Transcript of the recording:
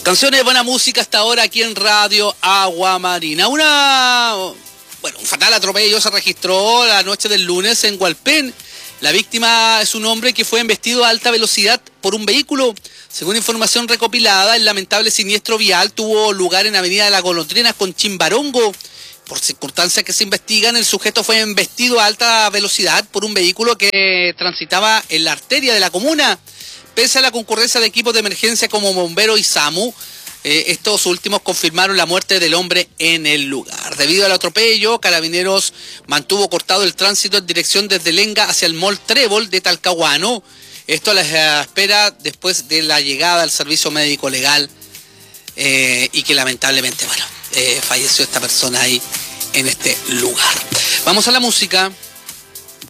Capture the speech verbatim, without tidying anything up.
Canciones de buena música hasta ahora aquí en Radio Agua Marina. Una, bueno, un fatal atropello se registró la noche del lunes en Hualpén. La víctima es un hombre que fue embestido a alta velocidad por un vehículo. Según información recopilada, el lamentable siniestro vial tuvo lugar en Avenida de las Golondrinas con Chimbarongo. Por circunstancias que se investigan, el sujeto fue embestido a alta velocidad por un vehículo que transitaba en la arteria de la comuna. Pese a la concurrencia de equipos de emergencia como bomberos y SAMU, eh, estos últimos confirmaron la muerte del hombre en el lugar. Debido al atropello, Carabineros mantuvo cortado el tránsito en dirección desde Lenga hacia el Mall Trébol de Talcahuano. Esto a la espera después de la llegada del servicio médico legal eh, y que lamentablemente, bueno, eh, falleció esta persona ahí en este lugar. Vamos a la música.